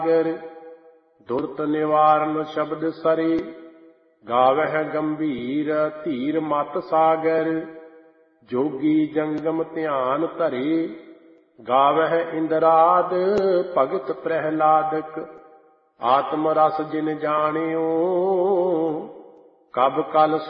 दुर्त निवारण शब्द सरे, गावह गंभीर धीर मत सागर। जोगी जंगम ध्यान धरे, गावह इंद्राद भगत प्रहलादक। आत्म रस जिन जानियो, कब कल